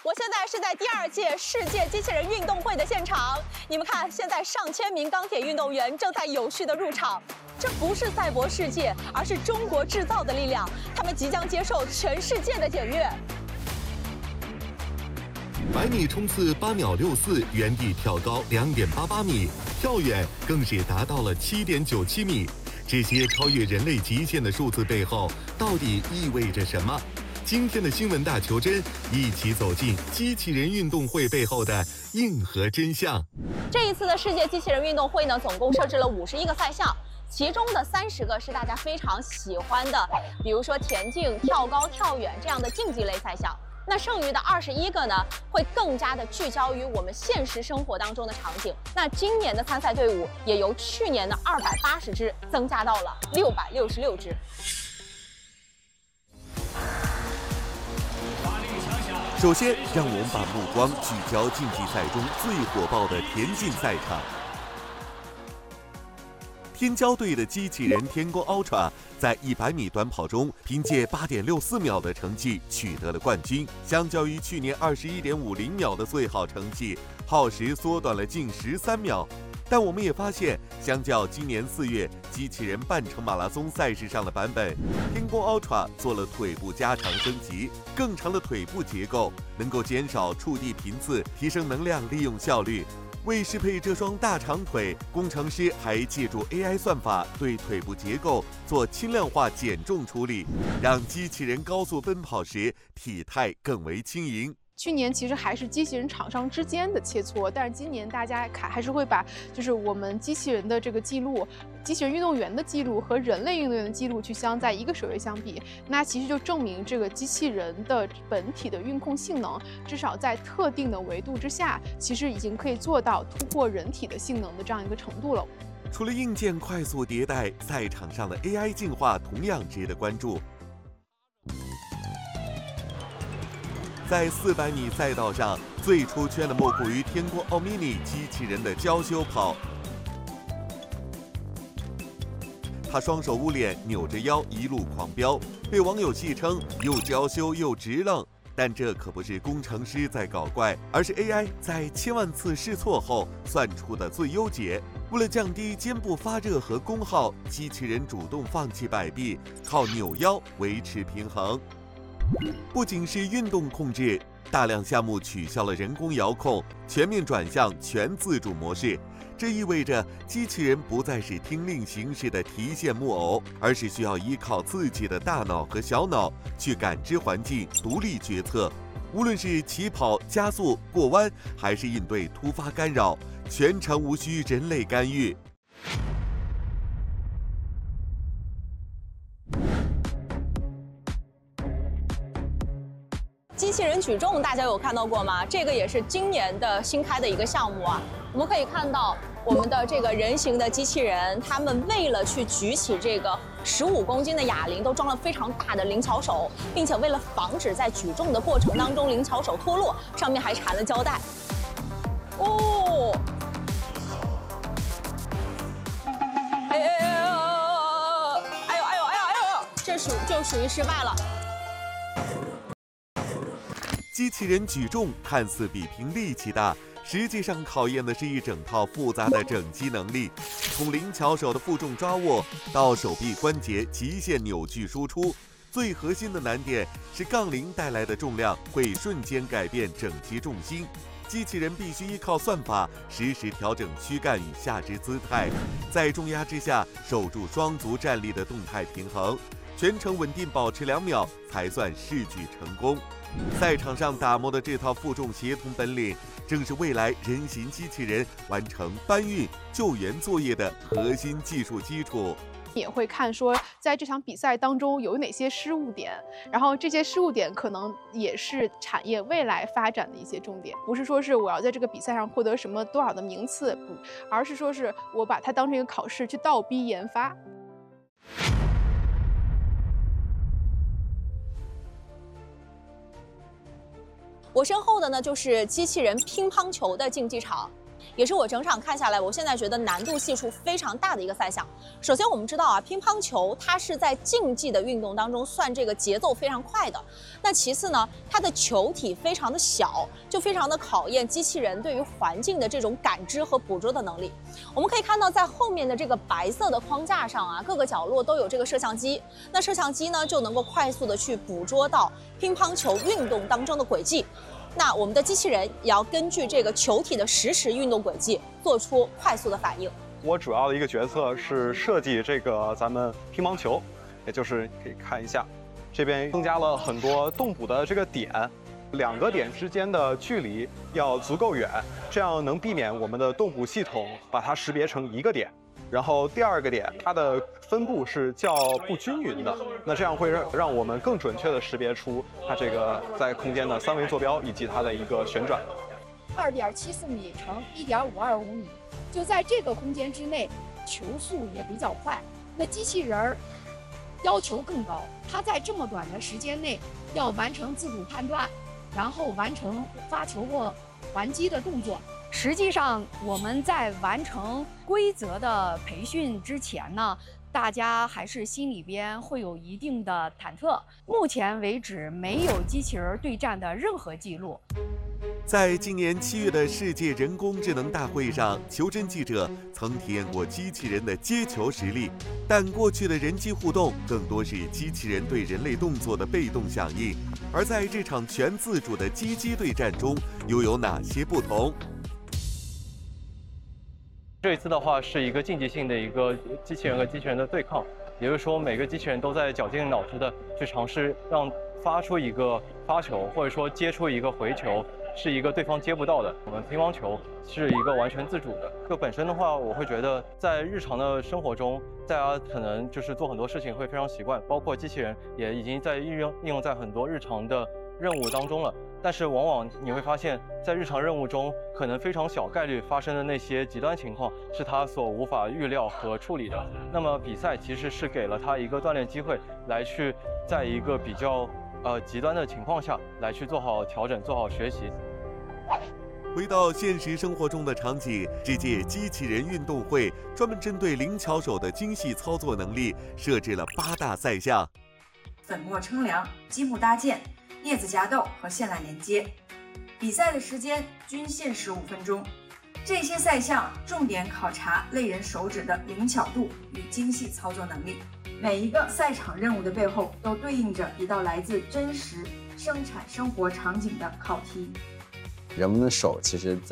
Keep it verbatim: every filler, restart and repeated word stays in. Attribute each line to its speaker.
Speaker 1: 我现在是在第二届世界机器人运动会的现场，你们看，现在上千名钢铁运动员正在有序的入场。这不是赛博世界，而是中国制造的力量，他们即将接受全世界的检阅。
Speaker 2: 百米冲刺八秒六四，原地跳高两点八八米，跳远更是达到了七点九七米。这些超越人类极限的数字背后，到底意味着什么？今天的新闻大求真，一起走进机器人运动会背后的硬核真相。
Speaker 1: 这一次的世界机器人运动会呢，总共设置了五十一个赛项，其中的三十个是大家非常喜欢的，比如说田径、跳高、跳远这样的竞技类赛项。那剩余的二十一个呢，会更加的聚焦于我们现实生活当中的场景。那今年的参赛队伍也由去年的二百八十支增加到了六百六十六支。
Speaker 3: 首先，让我们把目光聚焦竞技赛中最火爆的田径赛场。天骄队的机器人天宫 Ultra 在一百米短跑中，凭借八点六四秒的成绩取得了冠军。相较于去年二十一点五零秒的最好成绩，耗时缩短了近十三秒。但我们也发现，相较今年四月机器人半程马拉松赛事上的版本，天宫 Ultra 做了腿部加长升级，更长的腿部结构能够减少触地频次，提升能量利用效率。为适配这双大长腿，工程师还借助 A I 算法对腿部结构做轻量化减重处理，让机器人高速奔跑时体态更为轻盈。
Speaker 4: 去年其实还是机器人厂商之间的切磋，但是今年大家看还是会把就是我们机器人的这个记录、机器人运动员的记录和人类运动员的记录去相在一个水位相比，那其实就证明这个机器人的本体的运控性能，至少在特定的维度之下，其实已经可以做到突破人体的性能的这样一个程度了。
Speaker 3: 除了硬件快速迭代，赛场上的 A I 进化同样值得关注。在四百米赛道上，最出圈的莫过于天宫奥 mini 机器人的娇羞跑。他双手捂脸，扭着腰一路狂飙，被网友戏称又娇羞又直愣。但这可不是工程师在搞怪，而是 A I 在千万次试错后算出的最优解。为了降低肩部发热和功耗，机器人主动放弃摆臂，靠扭腰维持平衡。不仅是运动控制，大量项目取消了人工遥控，全面转向全自主模式。这意味着机器人不再是听令行事的提线木偶，而是需要依靠自己的大脑和小脑去感知环境，独立决策。无论是起跑、加速、过弯，还是应对突发干扰，全程无需人类干预。
Speaker 1: 机器人举重大家有看到过吗？这个也是今年的新开的一个项目啊。我们可以看到我们的这个人形的机器人，他们为了去举起这个十五公斤的哑铃，都装了非常大的灵巧手，并且为了防止在举重的过程当中灵巧手脱落，上面还缠了胶带。哦，哎哎哎哎呦哎呦哎呦哎呦，这属就属于失败了。
Speaker 3: 机器人举重看似比拼力气大，实际上考验的是一整套复杂的整机能力，从灵巧手的负重抓握到手臂关节极限扭矩输出。最核心的难点是杠铃带来的重量会瞬间改变整机重心，机器人必须依靠算法实时调整躯干与下肢姿态，在重压之下守住双足站立的动态平衡，全程稳定保持两秒才算试举成功。赛场上打磨的这套负重协同本领，正是未来人形机器人完成搬运、救援作业的核心技术基础。
Speaker 4: 也会看说，在这场比赛当中有哪些失误点，然后这些失误点可能也是产业未来发展的一些重点。不是说是我要在这个比赛上获得什么多少的名次，不，而是说是我把它当成一个考试去倒逼研发。
Speaker 1: 我身后的呢，就是机器人乒乓球的竞技场。 也是我整场看下来，我现在觉得难度系数非常大的一个赛项。首先我们知道啊，乒乓球它是在竞技的运动当中算这个节奏非常快的。那其次呢，它的球体非常的小，就非常的考验机器人对于环境的这种感知和捕捉的能力。我们可以看到，在后面的这个白色的框架上啊，各个角落都有这个摄像机。那摄像机呢，就能够快速的去捕捉到乒乓球运动当中的轨迹。那我们的机器人也要根据这个球体的实时运动轨迹，做出快速的反应。
Speaker 5: 我主要的一个角色是设计这个咱们乒乓球，也就是可以看一下，这边增加了很多动捕的这个点，两个点之间的距离要足够远，这样能避免我们的动捕系统把它识别成一个点。然后第二个点，它的分布是较不均匀的，那这样会让让我们更准确的识别出它这个在空间的三维坐标以及它的一个旋转。
Speaker 6: 二点七四米乘一点五二五米，就在这个空间之内，球速也比较快。那机器人儿要求更高，它在这么短的时间内要完成自主判断，然后完成发球或还击的动作。
Speaker 7: 实际上，我们在完成规则的培训之前呢，大家还是心里边会有一定的忐忑。目前为止，没有机器人对战的任何记录。
Speaker 3: 在今年七月的世界人工智能大会上，求真记者曾体验过机器人的接球实力，但过去的人机互动更多是机器人对人类动作的被动响应，而在这场全自主的机机对战中，又有哪些不同？
Speaker 8: 这一次的话是一个竞技性的一个机器人和机器人的对抗，也就是说每个机器人都在绞尽脑汁的去尝试让发出一个发球，或者说接出一个回球，是一个对方接不到的。我们乒乓球是一个完全自主的。就本身的话，我会觉得在日常的生活中，大家可能就是做很多事情会非常习惯，包括机器人也已经在应用应用在很多日常的任务当中了。但是往往你会发现，在日常任务中，可能非常小概率发生的那些极端情况，是他所无法预料和处理的。那么比赛其实是给了他一个锻炼机会，来去在一个比较呃极端的情况下，来去做好调整，做好学习。
Speaker 3: 回到现实生活中的场景，这届机器人运动会专门针对灵巧手的精细操作能力设置了八大赛项：
Speaker 9: 粉末称量、积木搭建、镊子夹豆和线缆连接。比赛的时间均限十五分钟。这些赛项重点考察类人手指的灵巧度与精细操作能力。每一个赛场任务的背后都对应着一道来自真实生产生活场景的考题。
Speaker 10: 人们的手其实